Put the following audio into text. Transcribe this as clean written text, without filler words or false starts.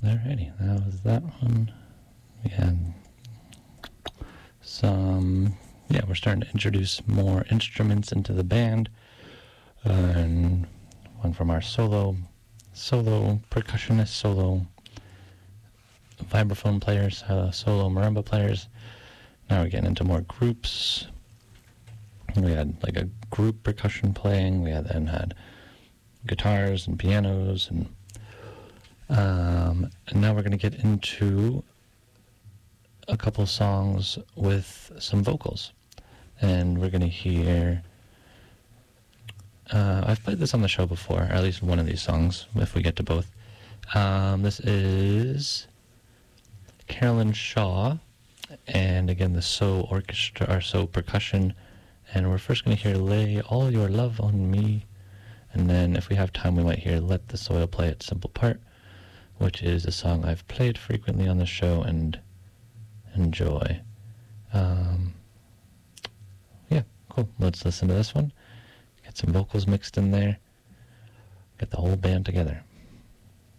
Alrighty, that was that one. We had some, yeah, we're starting to introduce more instruments into the band. And one from our solo percussionist, solo vibraphone players, solo marimba players. Now we're getting into more groups. We had like a group percussion playing. We then had guitars and pianos, and now we're going to get into a couple songs with some vocals. And we're going to hear... I've played this on the show before, or at least one of these songs, if we get to both. This is Carolyn Shaw, and again the So Orchestra, or So Percussion, and we're first going to hear Lay All Your Love on Me, and then if we have time we might hear Let the Soil Play Its Simple Part, which is a song I've played frequently on the show and enjoy. Yeah, cool. Let's listen to this one. Get some vocals mixed in there. Get the whole band together.